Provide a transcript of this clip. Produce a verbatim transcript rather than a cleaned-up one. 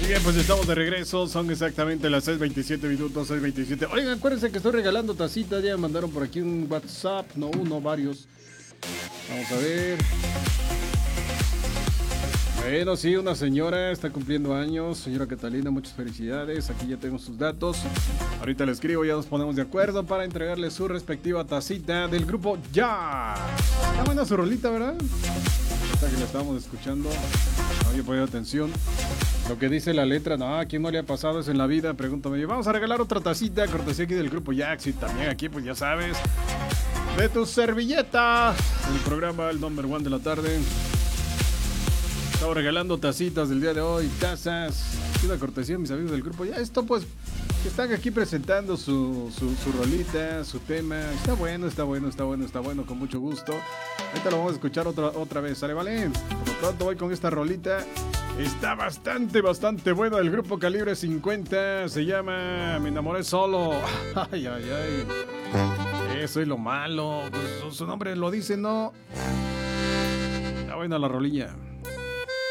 Bien, pues estamos de regreso, son exactamente las seis veintisiete minutos, seis veintisiete. Oigan, acuérdense que estoy regalando tacitas, ya me mandaron por aquí un WhatsApp, no uno, varios. Vamos a ver. Bueno, sí, una señora está cumpliendo años, señora Catalina, muchas felicidades, aquí ya tengo sus datos. Ahorita le escribo, ya nos ponemos de acuerdo para entregarle su respectiva tacita del grupo Ya. Está buena su rolita, ¿verdad? Hasta que la estábamos escuchando, no había ponido atención. Lo que dice la letra, no, ¿a quién no le ha pasado eso en la vida? Pregúntame yo. Vamos a regalar otra tacita, cortesía aquí del grupo Jax y también aquí, pues ya sabes, de tu servilleta. El programa, el number one de la tarde. Estamos regalando tacitas del día de hoy, tazas. Una cortesía, mis amigos del grupo. Ya esto, pues, que están aquí presentando su, su, su rolita, su tema. Está bueno, está bueno, está bueno, está bueno, con mucho gusto. Ahorita lo vamos a escuchar otra, otra vez, ¿sale, vale? Por lo pronto voy con esta rolita. Está bastante, bastante bueno. El grupo Calibre cincuenta se llama Me enamoré solo. Ay, ay, ay. Eso es lo malo. Pues su nombre lo dice, ¿no? Está buena la rolilla.